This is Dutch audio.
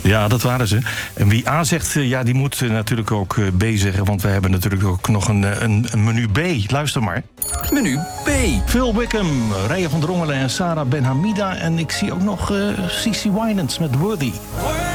Ja, dat waren ze. En wie A zegt, ja, die moet natuurlijk ook B zeggen. Want we hebben natuurlijk ook nog een menu B. Luister maar. Menu B. Phil Wickham, Raya van Drongelen en Sarah Benhamida. En ik zie ook nog Cici Winans met Worthy.